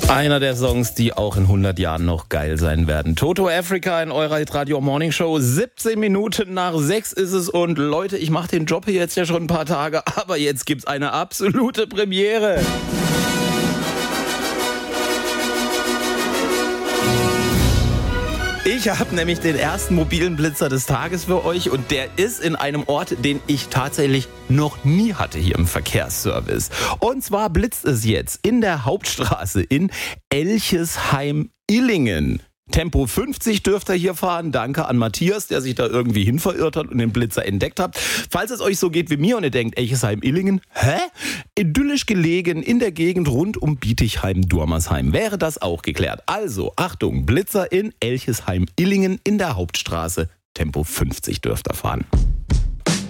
Einer der Songs, die auch in 100 Jahren noch geil sein werden. Toto Africa in eurer Radio Morning Show. 17 Minuten nach 6 ist es. Und Leute, ich mache den Job hier jetzt ja schon ein paar Tage, aber jetzt gibt's eine absolute Premiere. Ich habe nämlich den ersten mobilen Blitzer des Tages für euch und der ist in einem Ort, den ich tatsächlich noch nie hatte hier im Verkehrsservice. Und zwar blitzt es jetzt in der Hauptstraße in Elchesheim-Illingen. Tempo 50 dürft ihr hier fahren. Danke an Matthias, der sich da irgendwie hin verirrt hat und den Blitzer entdeckt hat. Falls es euch so geht wie mir und ihr denkt, Elchesheim-Illingen, idyllisch gelegen in der Gegend rund um Bietigheim-Durmersheim. Wäre das auch geklärt. Also, Achtung, Blitzer in Elchesheim-Illingen in der Hauptstraße. Tempo 50 dürft ihr fahren.